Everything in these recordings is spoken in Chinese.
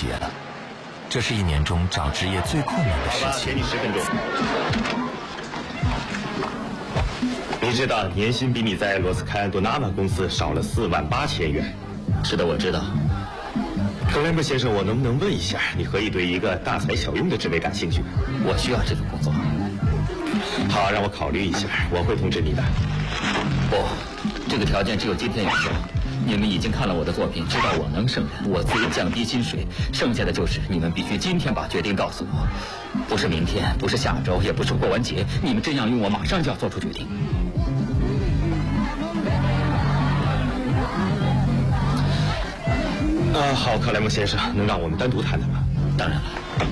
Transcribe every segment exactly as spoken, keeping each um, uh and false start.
结了。这是一年中找职业最困难的事情。 好吧，给你十分钟。你知道年薪比你在罗斯凯安多纳瓦公司少了四万八千元。 是的，我知道。 克莱姆先生，我能不能问一下，你何以对一个大材小用的职位感兴趣？ 我需要这份工作。 好，让我考虑一下，我会通知你的。 不，这个条件只有今天有效。你们已经看了我的作品，知道我能胜任，我可以降低薪水，剩下的就是你们必须今天把决定告诉我，不是明天，不是下周，也不是过完节，你们这样用我马上就要做出决定。 啊，好，克莱姆先生，能让我们单独谈谈吗？ 当然了。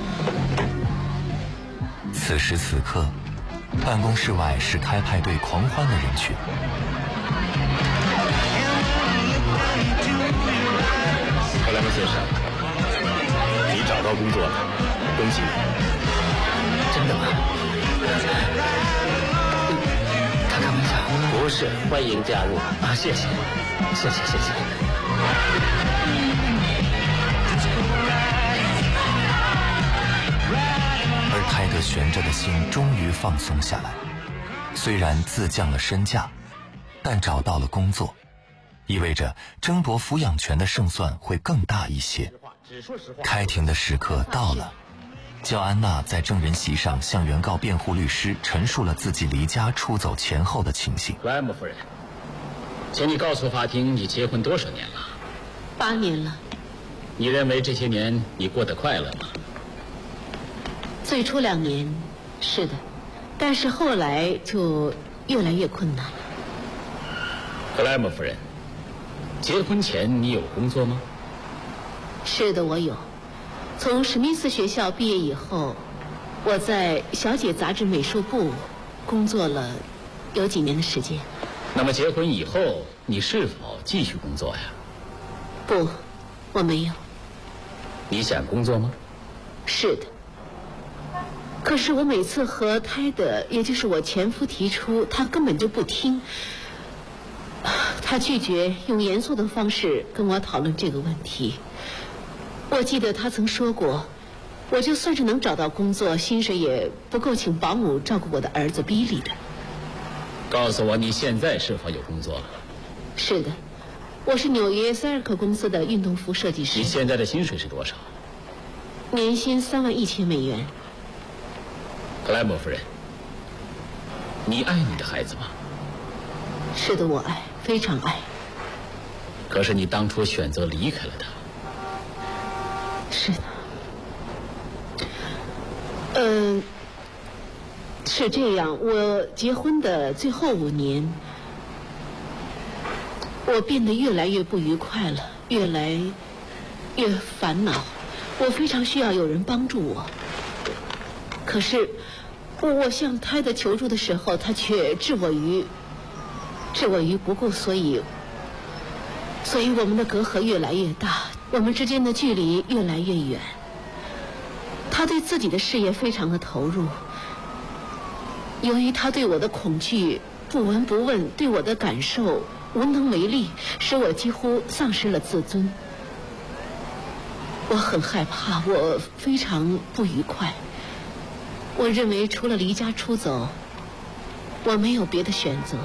此时此刻，办公室外是开派对狂欢的人群。 克莱姆先生，你找到工作了，恭喜你！ 真的吗？开开玩笑， 不是，欢迎加入啊！谢谢，谢谢，谢谢。 而泰德悬着的心终于放松下来，虽然自降了身价，但找到了工作，意味着争夺抚养权的胜算会更大一些。开庭的时刻到了，焦安娜在证人席上向原告辩护律师陈述了自己离家出走前后的情形。 莱姆夫人，请你告诉法庭，你结婚多少年了？ 八年了。 你认为这些年你过得快乐吗？ 最初两年是的，但是后来就越来越困难了。 克莱姆夫人，结婚前你有工作吗？ 是的，我有。从史密斯学校毕业以后，我在《小姐》杂志美术部工作了有几年的时间。 那么结婚以后，你是否继续工作呀？ 不，我没有。 你想工作吗？ 是的。可是我每次和泰德，也就是我前夫提出，他根本就不听。他拒绝用严肃的方式跟我讨论这个问题。我记得他曾说过，我就算是能找到工作，薪水也不够请保姆照顾我的儿子比利的。 告诉我你现在是否有工作了？ 是的，我是纽约塞尔克公司的运动服设计师。 你现在的薪水是多少？ 年薪三万一千美元。 克莱姆夫人，你爱你的孩子吗？ 是的，我爱，非常爱。 可是你当初选择离开了他。 是的。嗯、呃，是这样，我结婚的最后五年，我变得越来越不愉快了，越来越烦恼。我非常需要有人帮助我。可是我向他的求助的时候，他却置我于置我于不顾，所以所以我们的隔阂越来越大，我们之间的距离越来越远。他对自己的事业非常的投入，由于他对我的恐惧不闻不问，对我的感受无能为力，使我几乎丧失了自尊。我很害怕，我非常不愉快。我认为除了离家出走，我没有别的选择。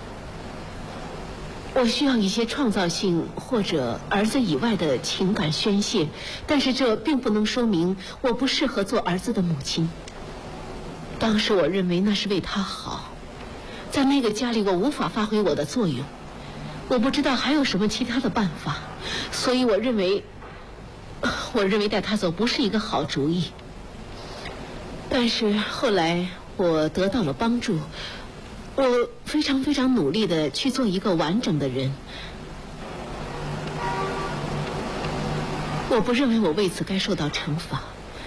我需要一些创造性或者儿子以外的情感宣泄，但是这并不能说明我不适合做儿子的母亲。当时我认为那是为他好，在那个家里我无法发挥我的作用，我不知道还有什么其他的办法，所以我认为我认为带他走不是一个好主意。但是后来我得到了帮助，我非常非常努力地去做一个完整的人。我不认为我为此该受到惩罚，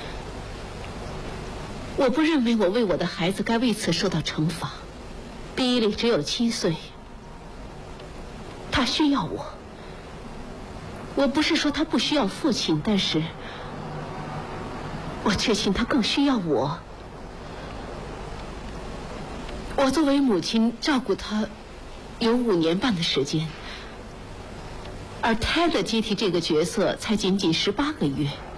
我不认为我为我的孩子该为此受到惩罚。比利只有七岁，他需要我。我不是说他不需要父亲，但是我确信他更需要我。我作为母亲照顾他有五年半的时间，而泰德接替这个角色才仅仅十八个月。